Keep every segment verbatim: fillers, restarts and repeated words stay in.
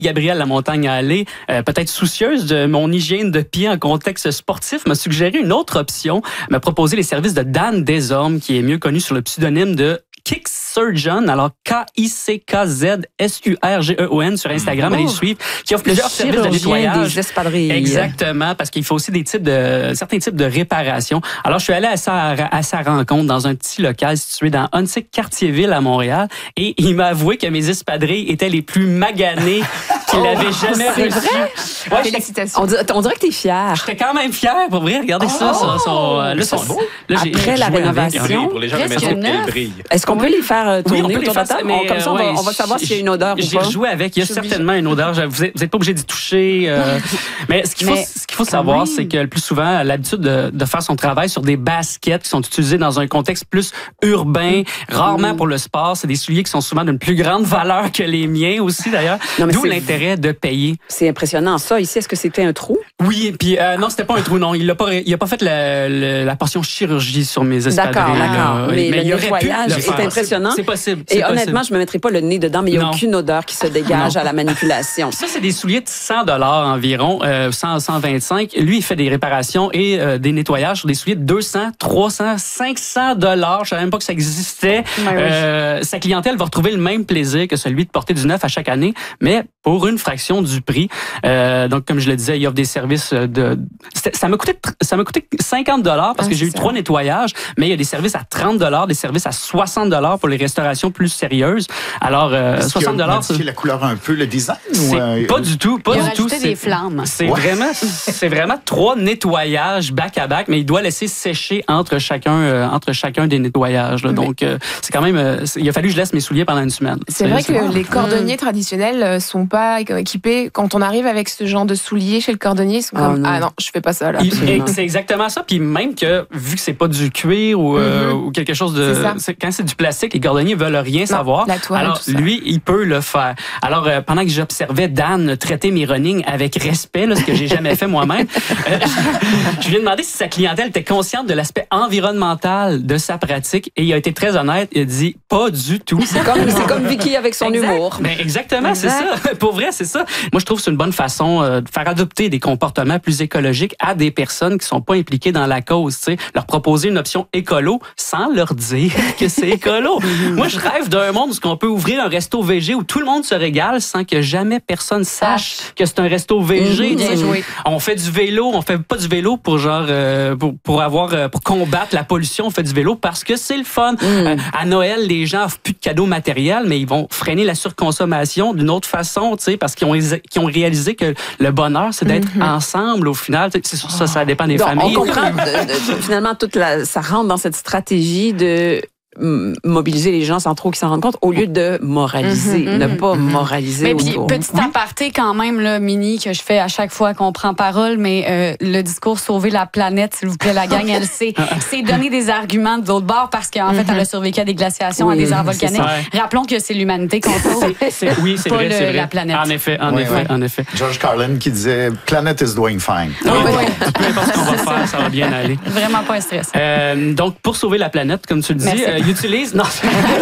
Gabrielle Lamontagne-Allé, euh, peut-être soucieuse de mon hygiène de pied en contexte sportif, m'a suggéré une autre option, m'a proposé les services de Dan Desormes, qui est mieux connu sous le pseudonyme de Kick Surgeon, alors K I C K Z S U R G E O N sur Instagram, oh. allez le suivre, qui offre plusieurs services de nettoyage. Des espadrilles. Exactement, parce qu'il faut aussi des types de certains types de réparations. Alors je suis allé à sa à sa rencontre dans un petit local situé dans Huntsic Cartierville à Montréal, et il m'a avoué que mes espadrilles étaient les plus maganées qu'il oh, avait jamais reçues. C'est vrai? Ouais, félicitations. On, dir- on dirait que t'es fier. J'étais quand même fier, pour vrai. Regardez oh, ça, ça, ça, là, ils sont beaux. Après la rénovation, pour les gens de la maison, ils brillent. Est-ce qu'on peut les faire tourner oui, autour de la table? Mais, comme ça, on, ouais, va, on va savoir s'il y a une odeur ou pas. J'ai joué avec. Il y a certainement une odeur. Vous n'êtes pas obligé d'y toucher. Euh, mais ce qu'il faut, ce qu'il faut savoir, même. c'est que le plus souvent, l'habitude de, de faire son travail sur des baskets qui sont utilisées dans un contexte plus urbain, mmh. rarement pour le sport. C'est des souliers qui sont souvent d'une plus grande valeur que les miens aussi, d'ailleurs. D'où l'intérêt de payer. C'est impressionnant. Ça, ici, est-ce que c'était un trou? Oui, puis euh, non, c'était pas un trou, non. Il n'a pas, il a pas fait la, la, la portion chirurgie sur mes espadrilles. D'accord, d'accord. Euh, mais, mais le nettoyage est impressionnant. C'est possible. Et c'est honnêtement, possible. je me mettrai pas le nez dedans, mais il n'y a non. aucune odeur qui se dégage non. à la manipulation. Ça, c'est des souliers de cent dollars environ, euh, cent, cent vingt-cinq. Lui, il fait des réparations et euh, des nettoyages sur des souliers de deux cents, trois cents, cinq cents dollars. Je savais même pas que ça existait. Oui, euh, oui. Sa clientèle va retrouver le même plaisir que celui de porter du neuf à chaque année, mais pour une fraction du prix. Euh, donc, comme je le disais, il offre des services de... Ça m'a coûté, ça m'a coûté cinquante dollars parce ah, que j'ai eu ça. trois nettoyages, mais il y a des services à trente dollars, des services à soixante dollars pour les restaurations plus sérieuses. Alors, euh, soixante dollars... C'est la couleur un peu, le design? C'est euh, pas du tout, pas il du a tout. C'est des flammes. C'est ouais. vraiment, c'est vraiment trois nettoyages back-à-back, mais il doit laisser sécher entre chacun, euh, entre chacun des nettoyages. Là. Donc, euh, c'est quand même... Euh, il a fallu que je laisse mes souliers pendant une semaine. C'est, c'est vrai c'est que bon. les cordonniers mmh. traditionnels sont pas équipés. Quand on arrive avec ce genre de souliers chez le cordonnier, ils sont comme, oh non. ah non, je fais pas ça. Là. Il, c'est exactement ça. Puis même que, vu que c'est pas du cuir ou, mm-hmm. euh, ou quelque chose de... C'est c'est, quand c'est du plastique, les cordonniers veulent rien non, savoir. La toile, alors, lui, il peut le faire. Alors, euh, pendant que j'observais Dan traiter mes runnings avec respect, là, ce que j'ai jamais fait moi-même, euh, je lui ai demandé si sa clientèle était consciente de l'aspect environnemental de sa pratique, et il a été très honnête. Il a dit, pas du tout. C'est comme, c'est comme Vicky avec son exact. humour. Ben, exactement, exact. c'est ça. Pour vrai, c'est ça. Moi, je trouve que c'est une bonne façon euh, de faire adopter des comportements plus écologiques à des personnes qui sont pas impliquées dans la cause, tu sais, leur proposer une option écolo sans leur dire que c'est écolo. Moi, je rêve d'un monde où on peut ouvrir un resto végé où tout le monde se régale sans que jamais personne sache que c'est un resto végé. Mmh, on fait du vélo, on fait pas du vélo pour genre euh, pour, pour avoir euh, pour combattre la pollution, on fait du vélo parce que c'est le fun. Mmh. Euh, à Noël, les gens offrent plus de cadeaux matériels, mais ils vont freiner la surconsommation d'une autre façon, tu sais, parce qu'ils ont qu'ils ont réalisé que le bonheur, c'est d'être mmh. ensemble au final. C'est sûr, ça, ça dépend des Donc, familles. On comprend, de, de, finalement, toute la, ça rentre dans cette stratégie de mobiliser les gens sans trop qu'ils s'en rendent compte, au lieu de moraliser, mm-hmm, ne mm-hmm. pas moraliser. Mais puis, au... petit oui. aparté quand même, là, Mini, que je fais à chaque fois qu'on prend parole, mais euh, le discours « Sauver la planète », s'il vous plaît, la gang, elle sait, c'est donner des arguments de l'autre bord parce qu'en mm-hmm. fait, elle a survécu à des glaciations, oui, à des airs volcaniques. Rappelons que c'est l'humanité qu'on sauve, oui, c'est pas vrai, le, c'est vrai. la planète. En effet, en oui, effet, oui. en effet. George Carlin qui disait « Planet is doing fine ». Oui, oui. Peu importe ce qu'on va faire, ça va bien aller. Vraiment pas un stress. Euh, donc, pour sauver la planète, comme tu le dis, euh, il utilise... Non,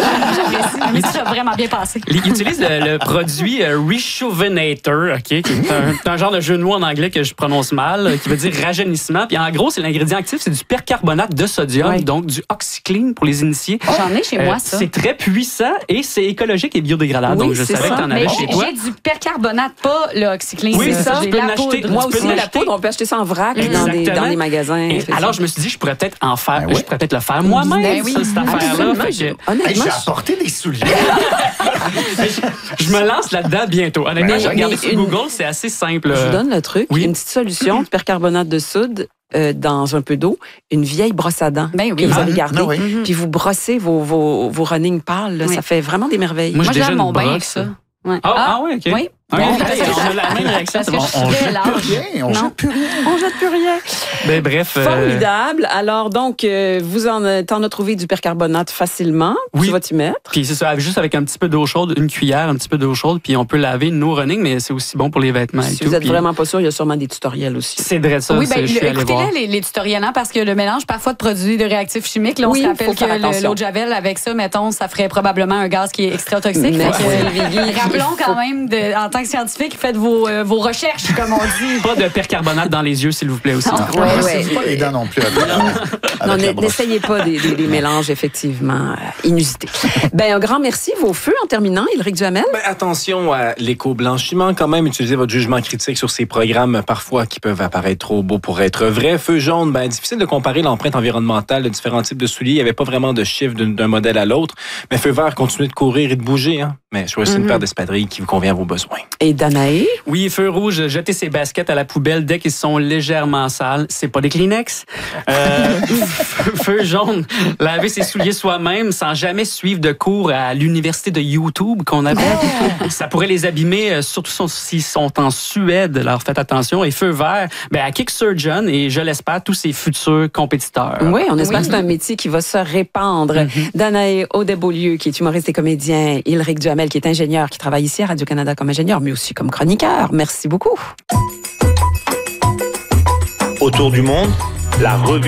mais ça a vraiment bien passé. Il utilise le, le produit euh, Rechuvinator, ok, qui est un, un genre de jeu de mots en anglais que je prononce mal, qui veut dire rajeunissement. Puis en gros, c'est l'ingrédient actif, c'est du percarbonate de sodium, oui. donc du OxyClean pour les initiés. Oh, j'en ai chez euh, moi, ça. C'est très puissant et c'est écologique et biodégradable. Oui, donc je savais ça. que t'en avais mais chez toi. J'ai du percarbonate, pas le OxyClean. Oui, c'est ça. J'ai tu peux la l'acheter. Moi aussi, la poudre, on peut acheter ça en vrac dans des, dans des magasins. Et alors, je me suis dit, je pourrais peut-être en faire, ben oui. je pourrais peut-être le faire moi-même, ben oui. ça, cette affaire-là. Hey, j'ai apporté des souliers. je, je me lance là-dedans bientôt. Honnêtement, j'ai regardé sur une... Google, c'est assez simple. Je vous donne le truc. Oui. Une petite solution de percarbonate de soude euh, dans un peu d'eau, une vieille brosse à dents ben oui. que vous avez gardée, ah, oui. puis vous brossez vos, vos, vos running pâles. Là, oui. Ça fait vraiment des merveilles. Moi, Moi j'ai déjà mon bain avec ça. Ouais. Oh, ah, ah oui, OK. Oui. Ah, bon, on a la même réaction. Parce que je on suis jette plus rien. On jette plus rien. On jette plus rien. Ben, bref. Euh... Formidable. Alors, donc, euh, vous en, t'en as trouvé du percarbonate facilement. Oui. Tu vas t'y mettre. Puis c'est ça, juste avec un petit peu d'eau chaude, une cuillère, un petit peu d'eau chaude, puis on peut laver nos running, mais c'est aussi bon pour les vêtements. Si et vous tout, êtes puis... vraiment pas sûr, il y a sûrement des tutoriels aussi. C'est vrai ça. Oui, ben, je suis allé voir. écoutez-les, les, les tutoriels, hein, parce que le mélange parfois de produits de réactifs chimiques, là, on oui, se rappelle que le, l'eau de Javel, avec ça, mettons, ça ferait probablement un gaz qui est extra toxique. Mais que, oui. rappelons quand faut... même, de, en tant cinq scientifiques, faites vos, euh, vos recherches, comme on dit. Pas de percarbonate dans les yeux, s'il vous plaît, aussi. Ouais, ouais. C'est pas les dents non plus. Avec, Non, avec la brosse. n'essayez pas des, des, des mélanges, effectivement, euh, inusités. Ben, un grand merci. Vos feux, en terminant, Ylric Duhamel. Ben, attention à l'éco-blanchiment, quand même. Utilisez votre jugement critique sur ces programmes, parfois, qui peuvent apparaître trop beaux pour être vrais. Feu jaune, ben, difficile de comparer l'empreinte environnementale de différents types de souliers. Il n'y avait pas vraiment de chiffre d'un, d'un modèle à l'autre. Mais feu vert, continuez de courir et de bouger, hein. Mais choisissez mm-hmm. une paire d'espadrilles qui vous convient à vos besoins. Et Danae? Oui, feu rouge, jetez ses baskets à la poubelle dès qu'ils sont légèrement sales. C'est pas des Kleenex. Euh, feu jaune, laver ses souliers soi-même sans jamais suivre de cours à l'université de YouTube qu'on appelle. Ça pourrait les abîmer, surtout s'ils sont en Suède. Alors faites attention. Et feu vert, ben à Kick Surgeon et je l'espère tous ses futurs compétiteurs. Oui, on espère Oui. que c'est un métier qui va se répandre. Mm-hmm. Danae Audet-Beaulieu, qui est humoriste et comédien, Ylric Duhamel, qui est ingénieur, qui travaille ici à Radio-Canada comme ingénieur, mais aussi comme chroniqueur. Merci beaucoup. Autour du monde, la revue